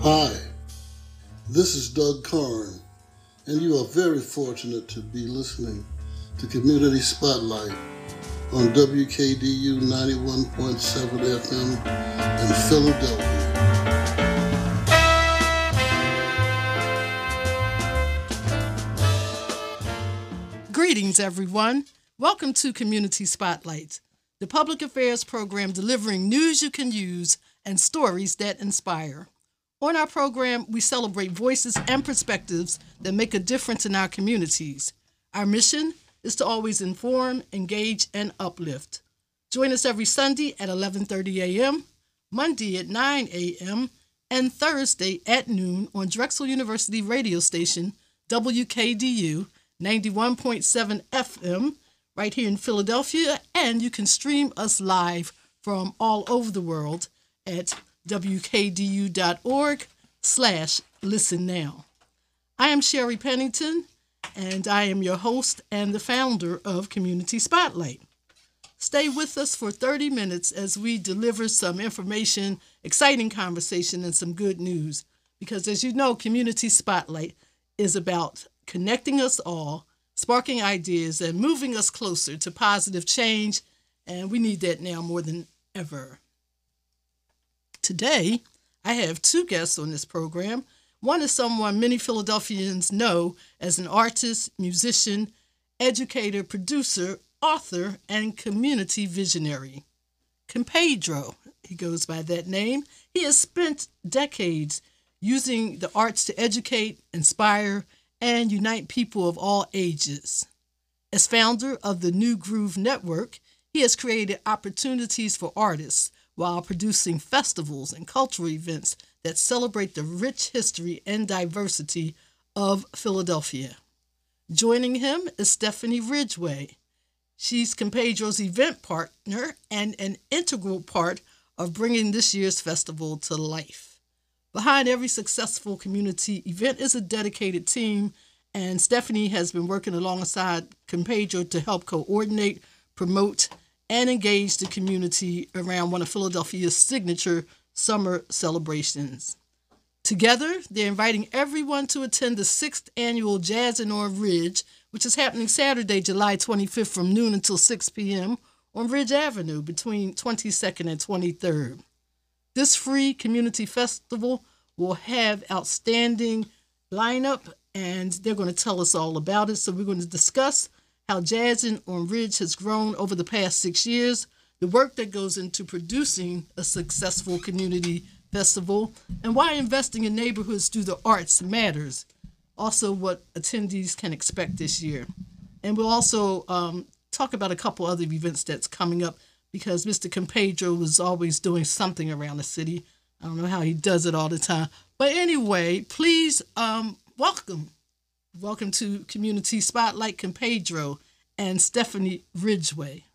Hi, this is Doug Karn, and you are very fortunate to be listening to Community Spotlight on WKDU 91.7 FM in Philadelphia. Greetings, everyone. Welcome to Community Spotlight, the public affairs program delivering news you can use and stories that inspire. On our program, we celebrate voices and perspectives that make a difference in our communities. Our mission is to always inform, engage, and uplift. Join us every Sunday at 11:30 a.m., Monday at 9 a.m., and Thursday at noon on Drexel University radio station WKDU 91.7 FM right here in Philadelphia, and you can stream us live from all over the world at wkdu.org/listen now. I am Sherry Pennington, and I am your host and the founder of Community Spotlight. Stay with us for 30 minutes as we deliver some information, exciting conversation, and some good news. Because as you know, Community Spotlight is about connecting us all, sparking ideas, and moving us closer to positive change, and we need that now more than ever. Today, I have two guests on this program. One is someone many Philadelphians know as an artist, musician, educator, producer, author, and community visionary. Campedro, he goes by that name. He has spent decades using the arts to educate, inspire, and unite people of all ages. As founder of the New Groove Network, he has created opportunities for artists while producing festivals and cultural events that celebrate the rich history and diversity of Philadelphia. Joining him is Stephanie Ridgway. She's Campedro's event partner and an integral part of bringing this year's festival to life. Behind every successful community event is a dedicated team, and Stephanie has been working alongside Campedro to help coordinate, promote, and engage the community around one of Philadelphia's signature summer celebrations. Together, they're inviting everyone to attend the 6th annual Jazzin' on Ridge, which is happening Saturday, July 25th from noon until 6 p.m. on Ridge Avenue between 22nd and 23rd. This free community festival will have outstanding lineup, and they're going to tell us all about it. So we're going to discuss how Jazzin' on Ridge has grown over the past 6 years, the work that goes into producing a successful community festival, and why investing in neighborhoods through the arts matters. Also, what attendees can expect this year. And we'll also talk about a couple other events that's coming up, because Mr. Campedro is always doing something around the city. I don't know how he does it all the time. But anyway, please welcome to Community Spotlight, Campedro and Stephanie Ridgway.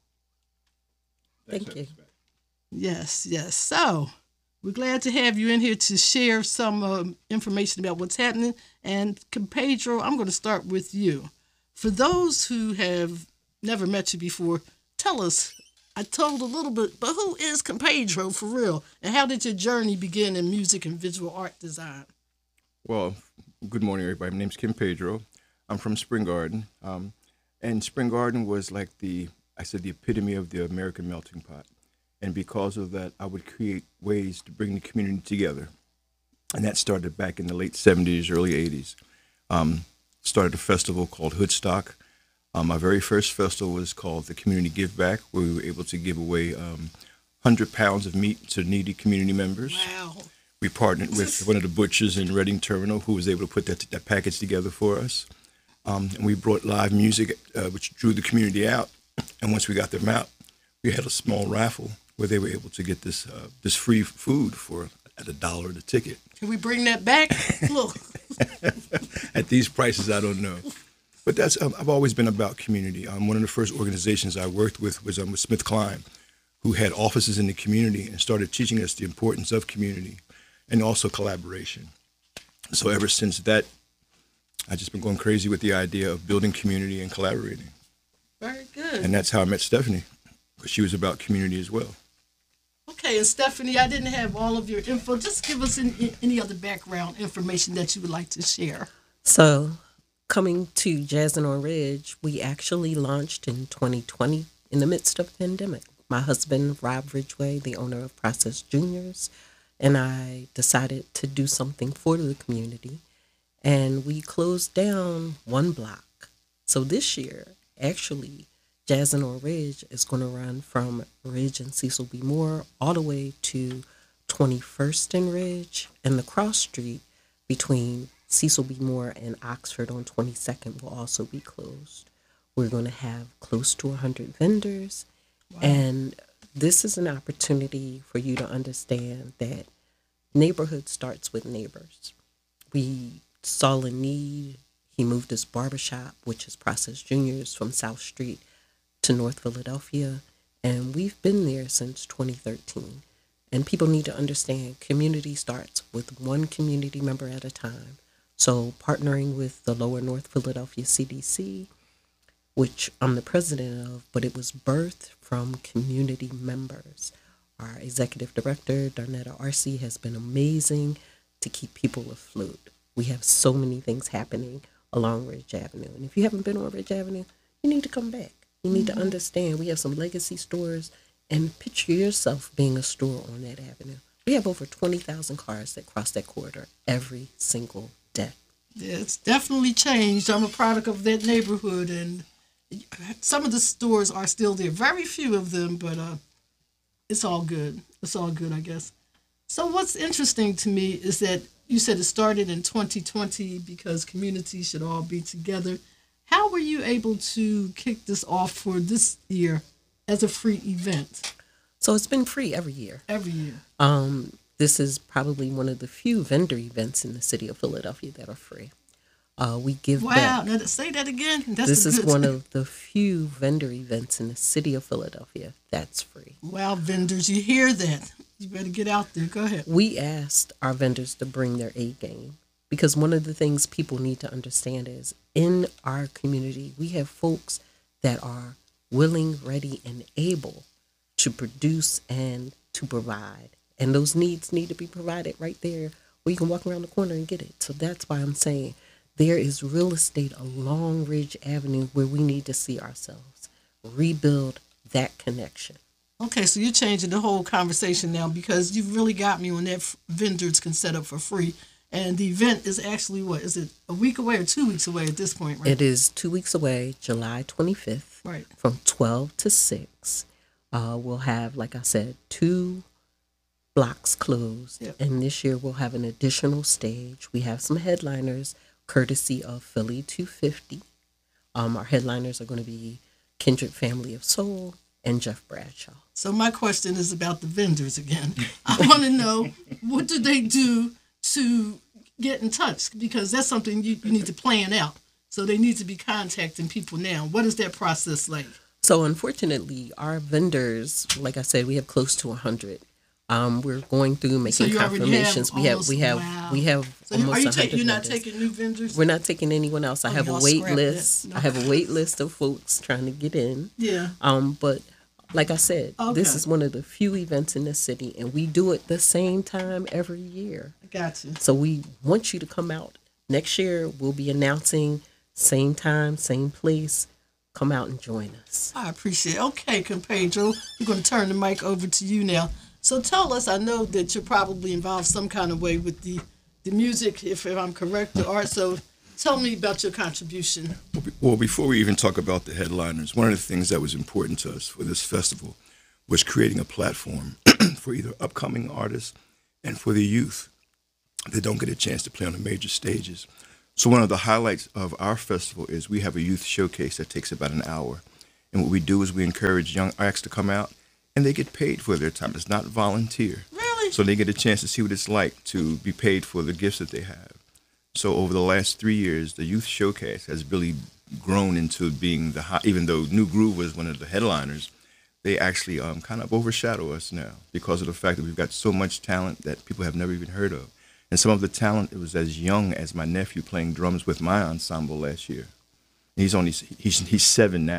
Thank you. Yes. So we're glad to have you in here to share some information about what's happening. And Campedro, I'm going to start with you. For those who have never met you before, tell us. I told a little bit, but who is Campedro for real? And how did your journey begin in music and visual art design? Well, good morning, everybody. My name's Campedro. I'm from Spring Garden. And Spring Garden was like the epitome of the American melting pot. And because of that, I would create ways to bring the community together. And that started back in the late 70s, early 80s. Started a festival called Hoodstock. My very first festival was called the Community Give Back, where we were able to give away 100 pounds of meat to needy community members. Wow. We partnered with one of the butchers in Reading Terminal who was able to put that package together for us. And we brought live music, which drew the community out. And once we got them out, we had a small raffle where they were able to get this free food at $1 the ticket. Can we bring that back? Look. At these prices, I don't know. But that's I've always been about community. One of the first organizations I worked with was with Smith Klein, who had offices in the community and started teaching us the importance of community and also collaboration. So ever since that, I've just been going crazy with the idea of building community and collaborating. Very good. And that's how I met Stephanie, because she was about community as well. Okay. Okay, and Stephanie, I didn't have all of your info. Just give us any other background information that you would like to share. So, coming to Jazzin' on Ridge, we actually launched in 2020 in the midst of a pandemic. My husband, Rob Ridgway, the owner of Process Juniors, and I decided to do something for the community, and we closed down one block. So this year, actually, Jazzin' on Ridge is going to run from Ridge and Cecil B. Moore all the way to 21st and Ridge, and the cross street between Cecil B. Moore and Oxford on 22nd will also be closed. We're going to have close to 100 vendors, and this is an opportunity for you to understand that neighborhood starts with neighbors. We saw a need. He moved his barbershop, which is Process Juniors, from South Street to North Philadelphia, and we've been there since 2013. And people need to understand community starts with one community member at a time. So partnering with the Lower North Philadelphia CDC, which I'm the president of, but it was birthed from community members. Our executive director, Darnetta Arce, has been amazing to keep people afloat. We have so many things happening along Ridge Avenue. And if you haven't been on Ridge Avenue, you need to come back. You need to understand we have some legacy stores, and picture yourself being a store on that avenue. We have over 20,000 cars that cross that corridor every single day. Yeah, it's definitely changed. I'm a product of that neighborhood, and some of the stores are still there. Very few of them, but it's all good. It's all good, I guess. So what's interesting to me is that you said it started in 2020 because communities should all be together. How were you able to kick this off for this year as a free event? So it's been free every year. Every year. This is probably one of the few vendor events in the city of Philadelphia that are free. We give back. Wow, now say that again. That's this is good one of the few vendor events in the city of Philadelphia that's free. Wow, vendors, you hear that. You better get out there. Go ahead. We asked our vendors to bring their A game because one of the things people need to understand is in our community, we have folks that are willing, ready, and able to produce and to provide. And those needs need to be provided right there where you can walk around the corner and get it. So that's why I'm saying there is real estate along Ridge Avenue where we need to see ourselves rebuild that connection. Okay, so you're changing the whole conversation now because you've really got me on that vendors can set up for free. And the event is actually, what, is it a week away or 2 weeks away at this point, right? It is 2 weeks away, July 25th, right, from 12 to 6. We'll have, like I said, 2 blocks closed. Yep. And this year we'll have an additional stage. We have some headliners courtesy of Philly 250. Our headliners are going to be Kindred Family of Soul and Jeff Bradshaw. So my question is about the vendors again. I want to know, what do they do to get in touch? Because that's something you need to plan out. So they need to be contacting people now. What is that process like? So unfortunately, our vendors, like I said, we have close to 100. We're going through making confirmations. We have So almost are you 100 you're not vendors. taking new vendors? We're not taking anyone else. I have a y'all wait scrapped list. that. No. I have a wait list of folks trying to get in. Yeah. But like I said, this Okay. is one of the few events in the city, and we do it the same time every year. I got you. So we want you to come out. Next year, we'll be announcing same time, same place. Come out and join us. I appreciate it. Okay, Pedro, we're going to turn the mic over to you now. So tell us, I know that you're probably involved some kind of way with the music, if I'm correct, the art. So tell me about your contribution. Well, before we even talk about the headliners, one of the things that was important to us for this festival was creating a platform for either upcoming artists and for the youth that don't get a chance to play on the major stages. So one of the highlights of our festival is we have a youth showcase that takes about an hour. And what we do is we encourage young acts to come out, and they get paid for their time. It's not volunteer. Really? So they get a chance to see what it's like to be paid for the gifts that they have. So over the last 3 years, the youth showcase has really grown into being even though New Groove was one of the headliners, they actually kind of overshadow us now because of the fact that we've got so much talent that people have never even heard of. And some of the talent, it was as young as my nephew playing drums with my ensemble last year. And he's 7 now. Oh,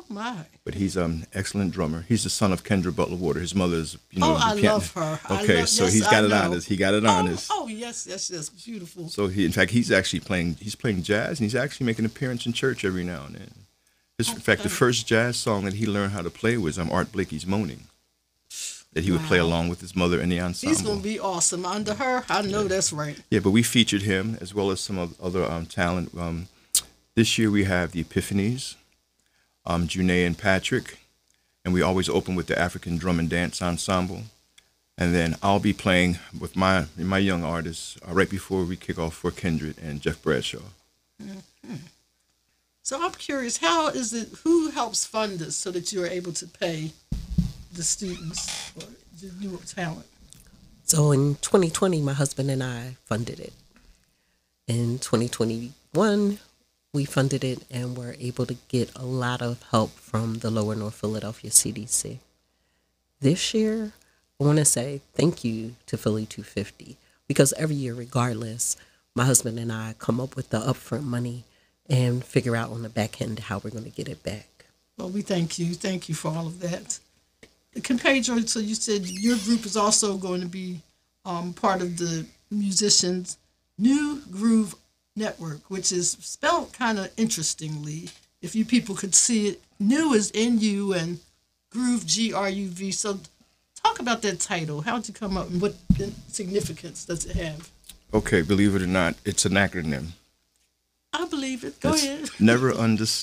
my. But he's an excellent drummer. He's the son of Kendra Butler Water. His mother's, I love her. Okay, so he's got it on us. He got it on us. Oh, yes, beautiful. So in fact, he's actually playing jazz, and he's actually making an appearance in church every now and then. In fact, the first jazz song that he learned how to play was Art Blakey's "Moaning," that he would play along with his mother in the ensemble. He's gonna be awesome under her. I know that's right. Yeah, but we featured him as well as some other talent. This year we have the Epiphanies, Junae and Patrick, and we always open with the African Drum and Dance Ensemble. And then I'll be playing with my young artists right before we kick off for Kindred and Jeff Bradshaw. Mm-hmm. So I'm curious, who helps fund this so that you're able to pay the students or the new talent? So in 2020, my husband and I funded it. In 2021, we funded it and were able to get a lot of help from the Lower North Philadelphia CDC. This year, I want to say thank you to Philly 250, because every year, regardless, my husband and I come up with the upfront money and figure out on the back end how we're going to get it back. Well, we thank you. Thank you for all of that. Pedro, so you said your group is also going to be part of the musicians' New Groove Network, which is spelled kind of interestingly. If you people could see it, New is N-U and Groove, G-R-U-V. So talk about that title. How did you come up and what significance does it have? Okay, believe it or not, it's an acronym. I believe it. Go ahead. Never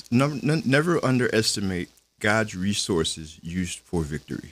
underestimate God's resources used for victory.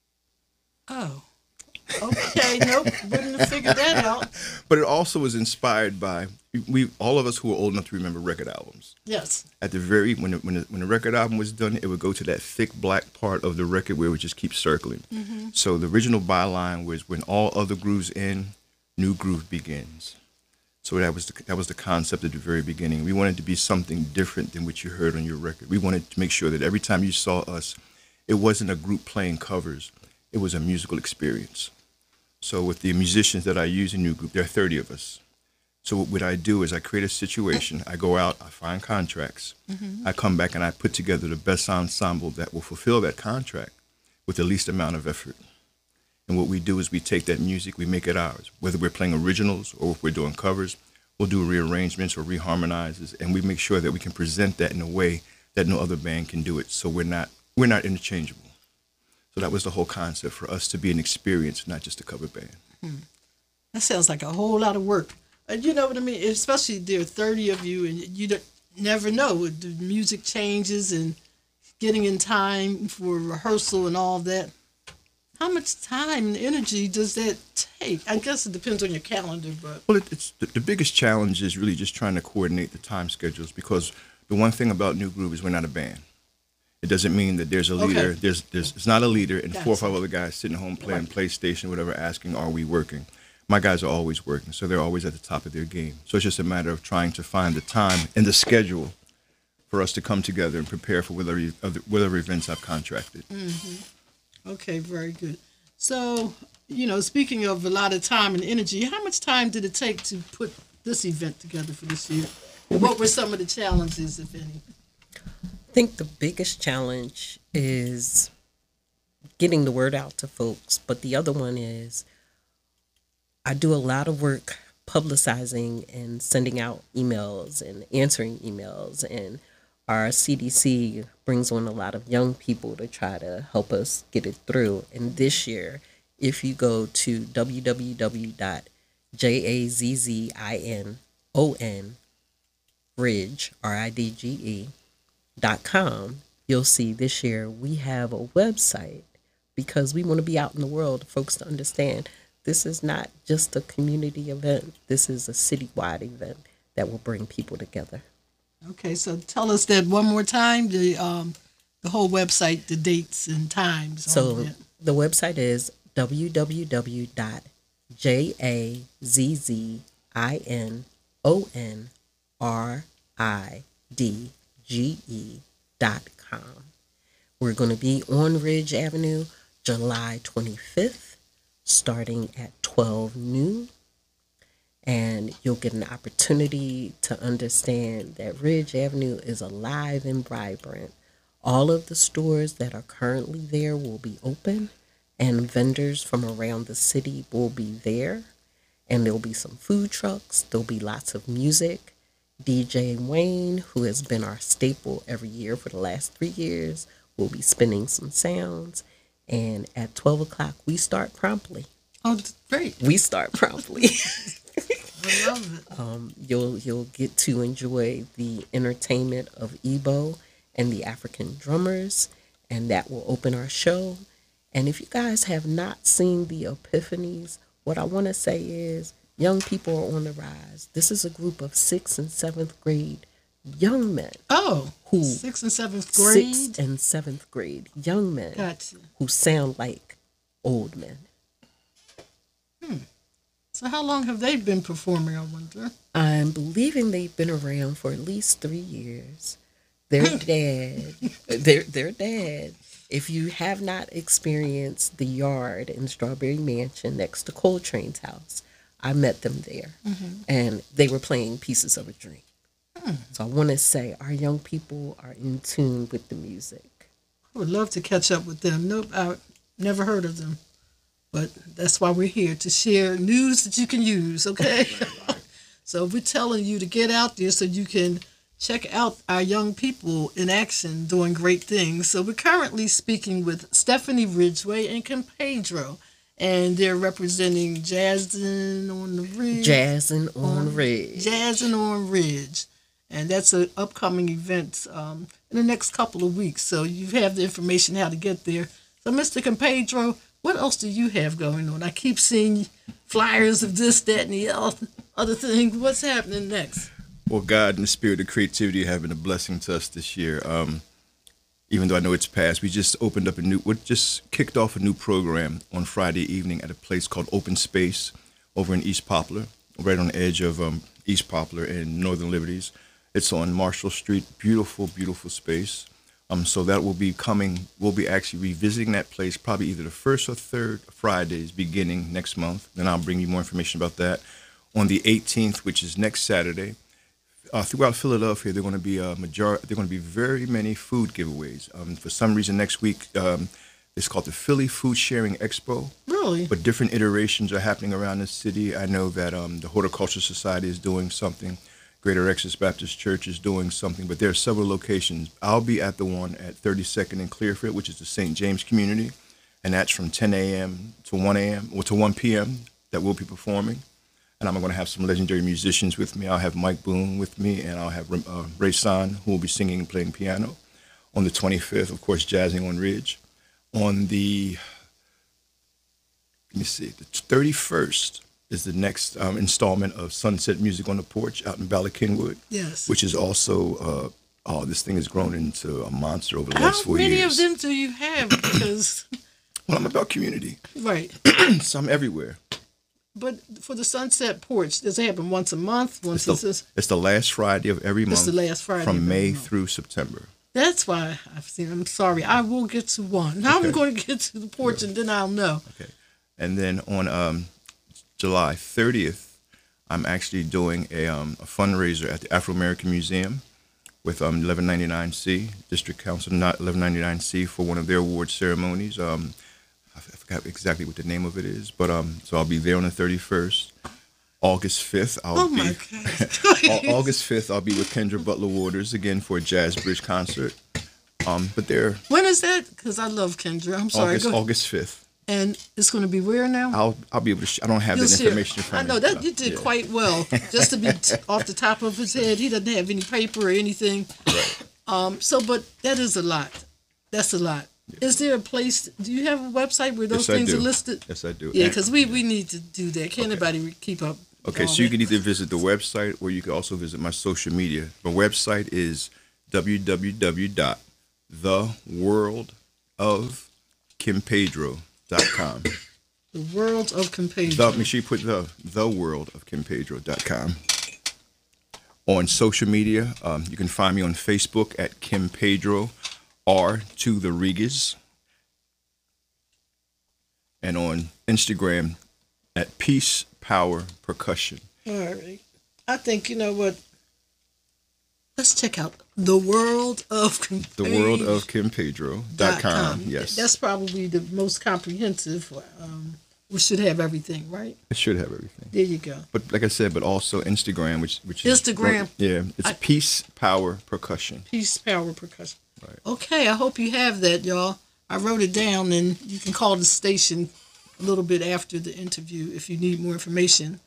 Oh, okay. Nope, wouldn't have figured that out. But it also was inspired by all of us who are old enough to remember record albums. Yes. At the when the record album was done, it would go to that thick black part of the record where it would just keep circling. Mm-hmm. So the original byline was, "When all other grooves end, new groove begins." So that was the concept at the very beginning. We wanted to be something different than what you heard on your record. We wanted to make sure that every time you saw us, it wasn't a group playing covers. It was a musical experience. So with the musicians that I use in New Group, there are 30 of us. So what I do is I create a situation. I go out, I find contracts. Mm-hmm. I come back and I put together the best ensemble that will fulfill that contract with the least amount of effort. And what we do is we take that music, we make it ours. Whether we're playing originals or if we're doing covers, we'll do rearrangements or reharmonizes, and we make sure that we can present that in a way that no other band can do it. So we're not interchangeable. So that was the whole concept, for us to be an experience, not just a cover band. That sounds like a whole lot of work. You know what I mean? Especially there are 30 of you, and you never know. The music changes and getting in time for rehearsal and all that. How much time and energy does that take? I guess it depends on your calendar, but... Well, it's the biggest challenge is really just trying to coordinate the time schedules, because the one thing about New Groove is we're not a band. It doesn't mean that there's a leader. Okay. It's not a leader and Gotcha. 4 or 5 other guys sitting home playing PlayStation, whatever, asking, are we working? My guys are always working, so they're always at the top of their game. So it's just a matter of trying to find the time and the schedule for us to come together and prepare for whatever events I've contracted. Mm-hmm. Okay, very good. So, speaking of a lot of time and energy, how much time did it take to put this event together for this year? What were some of the challenges, if any? I think the biggest challenge is getting the word out to folks, but the other one is I do a lot of work publicizing and sending out emails and answering emails, and our CDC brings on a lot of young people to try to help us get it through. And this year, if you go to www.jazzinonridge.com, you'll see this year we have a website, because we want to be out in the world for folks to understand this is not just a community event. This is a citywide event that will bring people together. Okay, so tell us that one more time, the whole website, the dates and times. So the website is www.jazzinonridge.com. We're going to be on Ridge Avenue, July 25th, starting at 12 noon. And you'll get an opportunity to understand that Ridge Avenue is alive and vibrant. All of the stores that are currently there will be open, and vendors from around the city will be there. And there'll be some food trucks, there'll be lots of music. DJ Wayne, who has been our staple every year for the last 3 years, will be spinning some sounds. And at 12 o'clock, we start promptly. Oh, great. We start promptly. I love it. You'll get to enjoy the entertainment of Igbo and the African drummers, and that will open our show. And if you guys have not seen the Epiphanies, what I want to say is young people are on the rise. This is a group of 6th and 7th grade young men. Oh, who 6th and 7th grade? 6th and 7th grade young men. Gotcha. Who sound like old men. So how long have they been performing, I wonder? I'm believing they've been around for at least 3 years. Their dad, their dad. If you have not experienced the yard in Strawberry Mansion next to Coltrane's house, I met them there, and they were playing Pieces of a Dream. So I want to say our young people are in tune with the music. I would love to catch up with them. Nope, I never heard of them. But that's why we're here, to share news that you can use, okay? So we're telling you to get out there so you can check out our young people in action doing great things. So we're currently speaking with Stephanie Ridgway and Kim Pedro, and they're representing Jazzin' on the Ridge. Jazzin' on Ridge. Jazzin' on Ridge. And that's an upcoming event in the next couple of weeks. So you have the information how to get there. So Mr. Kim Pedro, what else do you have going on? I keep seeing flyers of this, that, and the other thing. What's happening next? Well, God and the spirit of creativity have been a blessing to us this year. Even though I know it's past, we just kicked off a new program on Friday evening at a place called Open Space over in East Poplar, right on the edge of East Poplar and Northern Liberties. It's on Marshall Street. Beautiful, beautiful space. So that will be coming. We'll be actually revisiting that place probably either the first or third Fridays beginning next month. Then I'll bring you more information about that. On the 18th, which is next Saturday, throughout Philadelphia, there are going to be very many food giveaways. For some reason, next week it's called the Philly Food Sharing Expo. Really? But different iterations are happening around the city. I know that the Horticultural Society is doing something. Greater Exodus Baptist Church is doing something, but there are several locations. I'll be at the one at 32nd and Clearfield, which is the St. James community, and that's from 10 a.m. to 1 a.m. or to 1 p.m. that we'll be performing. And I'm going to have some legendary musicians with me. I'll have Mike Boone with me, and I'll have Ray San, who will be singing and playing piano. On the 25th, of course, Jazzing on Ridge. On the, the 31st, is the next installment of Sunset Music on the Porch out in Bala Cynwyd. Yes. Which is also, this thing has grown into a monster over the last 4 years. How many of them do you have? Because Well, I'm about community. right. So I'm everywhere. But for the Sunset Porch, does it happen once a month? It's the last Friday of every month. It's the last Friday from of every May month. through September. That's why I've seen. I'm sorry. I will get to one. Now I'm going to get to the porch, and then I'll know. Okay. And then on July 30th, I'm actually doing a fundraiser at the Afro-American Museum with 1199C, District Council, not 1199C, for one of their award ceremonies. I forgot exactly what the name of it is, but so I'll be there on the 31st. August 5th, August 5th, I'll be with Kendra Butler Waters again for a Jazz Bridge concert. But they're When is that? Because I love Kendra. I'm sorry. August 5th. And it's going to be where now? I'll be able to. I don't have that information in front of me. I know that you did yeah. quite well. Just to be off the top of his head, he doesn't have any paper or anything. Right. But that is a lot. That's a lot. Yeah. Is there a place? Do you have a website where those things are listed? Yes, I do. Yeah, because we need to do that. Can't anybody keep up? Okay, so you can either visit the website or you can also visit my social media. My website is www.theworldofkimpedro.com. The World of Kim Pedro. Make sure you put theworldofkimpedro.com. On social media, you can find me on Facebook at Kim Pedro R2 the Regas, and on Instagram at Peace Power Percussion. All right. I think, you know what? Let's check out The World of The World of KimPedro.com. Yes. That's probably the most comprehensive. We should have everything, right? It should have everything. There you go. But like I said, but also Instagram, which Instagram. It's Peace Power Percussion. Peace Power Percussion. Right. Okay, I hope you have that, y'all. I wrote it down, and you can call the station a little bit after the interview if you need more information.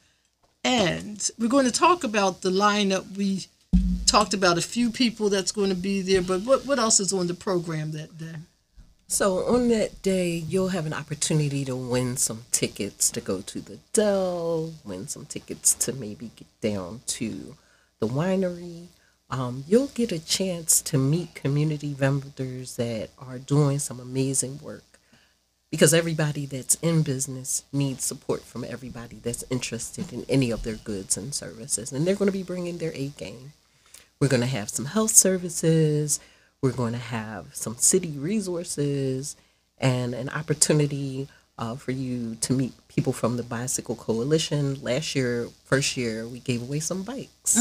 And we're going to talk about the lineup. We talked about a few people that's going to be there, but what else is on the program that day? So on that day, you'll have an opportunity to win some tickets to go to the Dell, win some tickets to maybe get down to the winery. You'll get a chance to meet community vendors that are doing some amazing work, because everybody that's in business needs support from everybody that's interested in any of their goods and services. And they're going to be bringing their A game. We're going to have some health services. We're going to have some city resources and an opportunity for you to meet people from the Bicycle Coalition. First year, we gave away some bikes.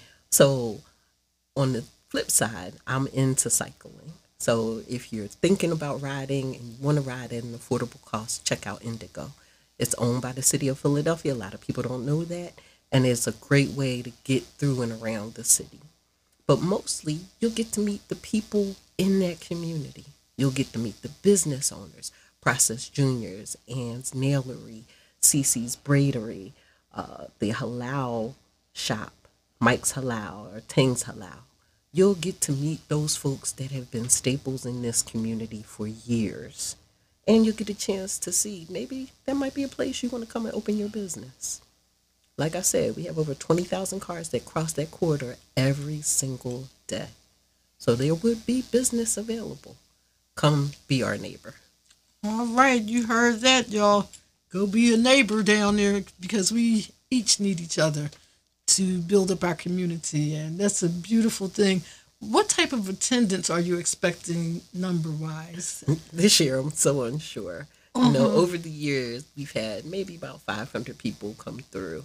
So on the flip side, I'm into cycling. So if you're thinking about riding and you want to ride at an affordable cost, check out Indigo. It's owned by the city of Philadelphia. A lot of people don't know that. And it's a great way to get through and around the city. But mostly, you'll get to meet the people in that community. You'll get to meet the business owners, Process Juniors, Ann's Nailery, Cece's Braidery, the Halal shop, Mike's Halal or Ting's Halal. You'll get to meet those folks that have been staples in this community for years. And you'll get a chance to see, maybe that might be a place you want to come and open your business. Like I said, we have over 20,000 cars that cross that corridor every single day. So there would be business available. Come be our neighbor. All right, you heard that, y'all. Go be a neighbor down there, because we each need each other to build up our community, and that's a beautiful thing. What type of attendance are you expecting number-wise? This year, I'm so unsure. You know, over the years, we've had maybe about 500 people come through.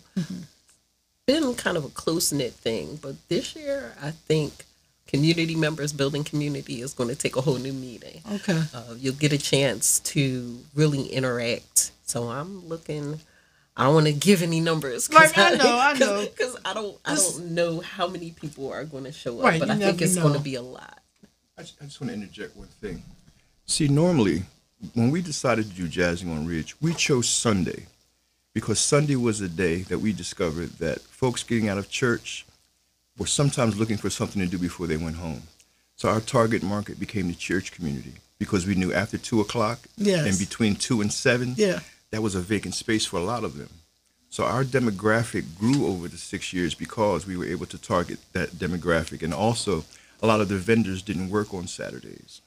Been kind of a close-knit thing, but this year, I think community members building community is going to take a whole new meaning. Okay. You'll get a chance to really interact. So I'm looking. I don't want to give any numbers. Right, I know. Because I don't know how many people are going to show up, Right, but you I think never it's know. going to be a lot. I just want to interject one thing. See, normally, when we decided to do Jazzing on Ridge, we chose Sunday because Sunday was a day that we discovered that folks getting out of church were sometimes looking for something to do before they went home. So our target market became the church community, because we knew after 2 o'clock and between 2 and 7, that was a vacant space for a lot of them. So our demographic grew over the 6 years because we were able to target that demographic. And also, a lot of the vendors didn't work on Saturdays.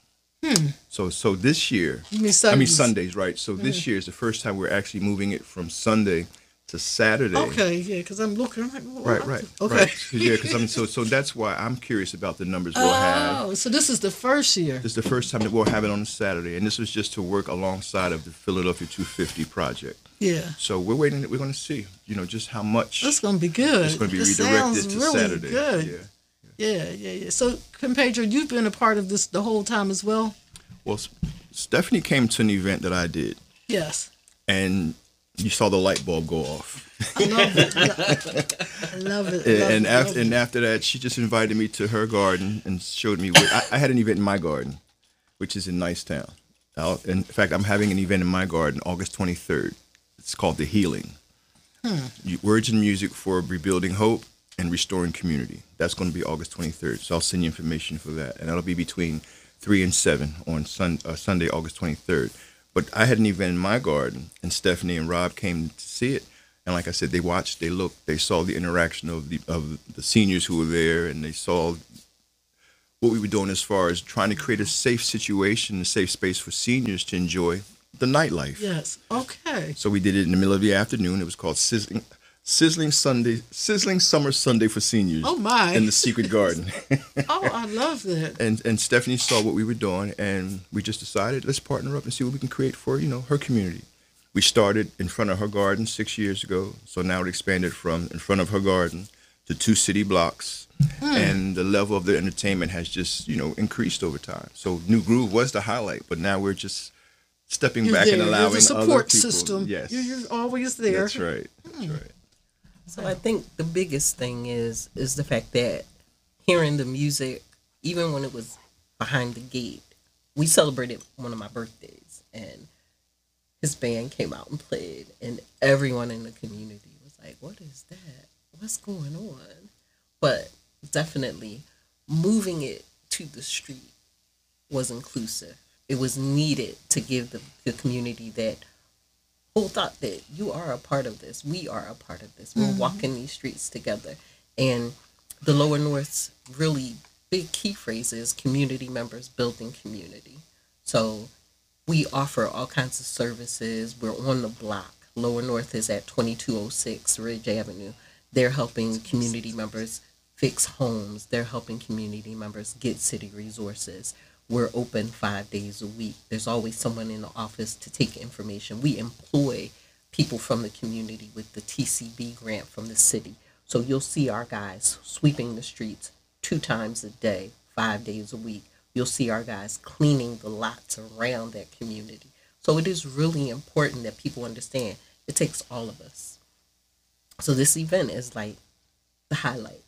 So this year, Sundays, right? So this year is the first time we're actually moving it from Sunday to Saturday. Okay, yeah, because I'm looking. I'm like, well, right. Okay. Right. Yeah, because so that's why I'm curious about the numbers we'll have. Oh, so this is the first year. This is the first time that we'll have it on a Saturday, and this was just to work alongside of the Philadelphia 250 project. Yeah. So we're waiting. We're going to see, just how much. That's going to be good. It's going to be This redirected sounds to really Saturday. Good. Yeah. So, Pedro, you've been a part of this the whole time as well? Well, Stephanie came to an event that I did. Yes. And you saw the light bulb go off. I love it. I love it. And after that, she just invited me to her garden and showed me. I had an event in my garden, which is in Nicetown. In fact, I'm having an event in my garden August 23rd. It's called The Healing. Words and music for rebuilding hope and restoring community. That's going to be August 23rd. So I'll send you information for that. And that'll be between 3 and 7 on Sunday, August 23rd. But I had an event in my garden, and Stephanie and Rob came to see it. And like I said, they watched, they looked, they saw the interaction of the seniors who were there, and they saw what we were doing as far as trying to create a safe situation, a safe space for seniors to enjoy the nightlife. Yes. Okay. So we did it in the middle of the afternoon. It was called Sizzling Summer Sunday for Seniors. Oh my! In the Secret Garden. Oh, I love that. And Stephanie saw what we were doing, and we just decided, let's partner up and see what we can create for her community. We started in front of her garden 6 years ago, so now it expanded from in front of her garden to 2 city blocks. And the level of the entertainment has just, increased over time. So New Groove was the highlight, but now we're just stepping You're back there. and allowing There's a other support people. system. Yes. You're always there. That's right. That's right. So I think the biggest thing is the fact that hearing the music, even when it was behind the gate, we celebrated one of my birthdays, and his band came out and played, and everyone in the community was like, "What is that? What's going on?" But definitely moving it to the street was inclusive. It was needed to give the community that whole thought that you are a part of this. We are a part of this. We're walking these streets together. And the Lower North's really big key phrase is community members building community. So we offer all kinds of services. We're on the block. Lower North is at 2206 Ridge Avenue. They're helping community members fix homes. They're helping community members get city resources. We're open 5 days a week. There's always someone in the office to take information. We employ people from the community with the TCB grant from the city. So you'll see our guys sweeping the streets 2 times a day, 5 days a week. You'll see our guys cleaning the lots around that community. So it is really important that people understand it takes all of us. So this event is like the highlight.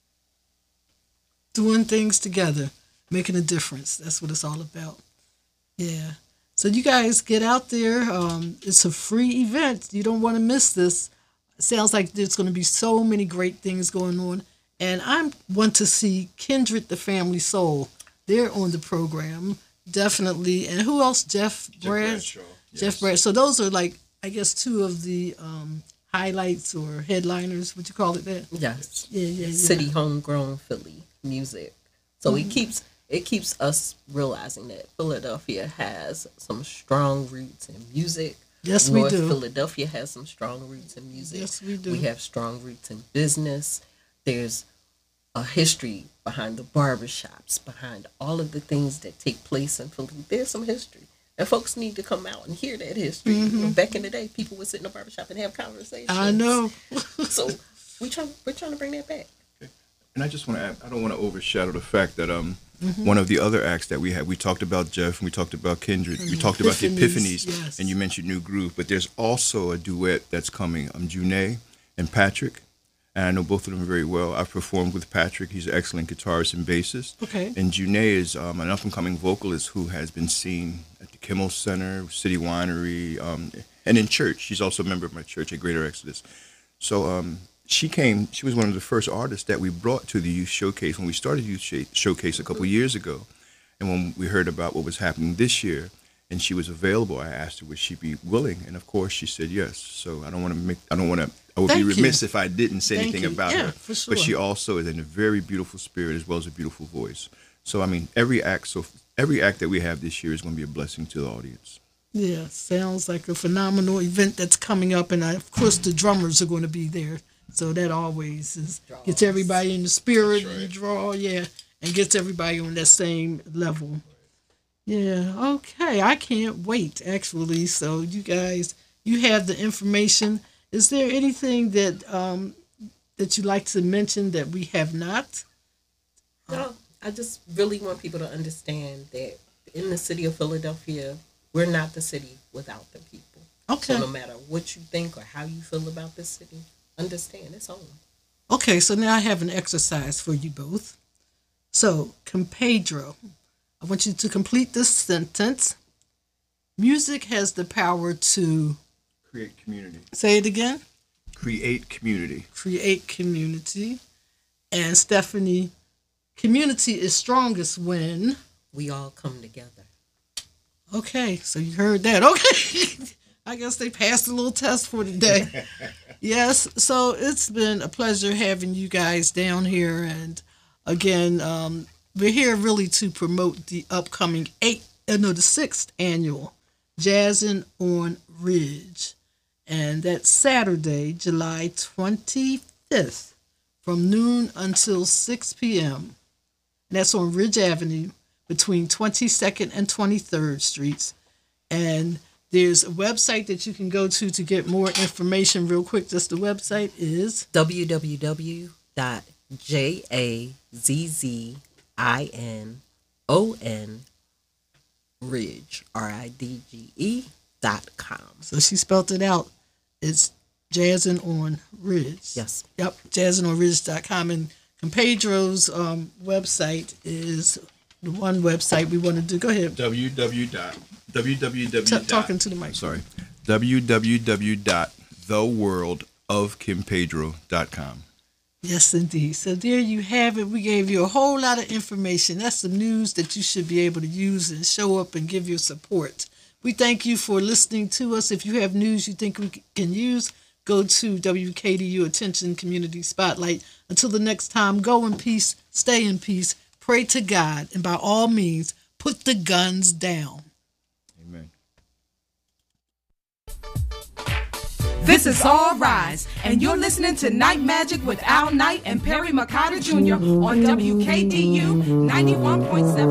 Doing things together, making a difference. That's what it's all about. Yeah. So you guys get out there. It's a free event. You don't want to miss this. It sounds like there's going to be so many great things going on. And I want to see Kindred the Family Soul. They're on the program, definitely. And who else? Jeff Bradshaw. Jeff Bradshaw. So those are like, I guess, 2 of the highlights or headliners. Would you call it that? Yes. Yeah. City homegrown Philly music. So it keeps us realizing that Philadelphia has some strong roots in music. Yes, North we do. Philadelphia has some strong roots in music. Yes, we do. We have strong roots in business. There's a history behind the barbershops, behind all of the things that take place in Philly. There's some history. And folks need to come out and hear that history. You know, back in the day, people would sit in a barbershop and have conversations. I know. So we're trying to bring that back. And I just want to add, I don't want to overshadow the fact that one of the other acts that we had, we talked about Jeff and we talked about Kindred, we talked about the Epiphanies, yes. and you mentioned New Groove, but there's also a duet that's coming. Junae and Patrick, and I know both of them very well. I've performed with Patrick. He's an excellent guitarist and bassist. Okay. And Junae is an up-and-coming vocalist who has been seen at the Kimmel Center, City Winery, and in church. She's also a member of my church at Greater Exodus. So she was one of the first artists that we brought to the Youth Showcase when we started Youth Showcase a couple years ago. And when we heard about what was happening this year and she was available, I asked her would she be willing, and of course she said yes. So I would be remiss if I didn't say anything about her. For sure. But she also is in a very beautiful spirit as well as a beautiful voice. So I mean, every act that we have this year is going to be a blessing to the audience. Yeah, sounds like a phenomenal event that's coming up, and of course the drummers are going to be there. So that always gets everybody in the spirit and draw, and gets everybody on that same level. Yeah, okay. I can't wait, actually. So you guys, you have the information. Is there anything that that you'd like to mention that we have not? No, I just really want people to understand that in the city of Philadelphia, we're not the city without the people. Okay. So no matter what you think or how you feel about this city, understand it's home. Okay, so now I have an exercise for you both. So, Compedro, I want you to complete this sentence. Music has the power to... Create community. Say it again. Create community. Create community. And Stephanie, community is strongest when... We all come together. Okay, so you heard that. Okay. I guess they passed a little test for today. Yes, so it's been a pleasure having you guys down here. And again, we're here really to promote the upcoming the 6th annual Jazzin' on Ridge. And that's Saturday, July 25th from noon until 6 p.m. And that's on Ridge Avenue between 22nd and 23rd Streets. And there's a website that you can go to get more information real quick. Just the website is www.jazzinonridge.org. JAZZINON Ridge RIDGE.com. So she spelled it out. It's Jazzin' on Ridge. Yes. Yep, jazzinonridge.com. And Pedro's website is the one website we want to do. Go ahead. www. Talking to the mic. Sorry. www.theworldofkimpedro.com. Yes, indeed. So there you have it. We gave you a whole lot of information. That's some news that you should be able to use and show up and give your support. We thank you for listening to us. If you have news you think we can use, go to WKDU Attention Community Spotlight. Until the next time, go in peace, stay in peace, pray to God, and by all means, put the guns down. Amen. This is All Rise, and you're listening to Night Magic with Al Knight and Perry McCarter Jr. on WKDU 91.7.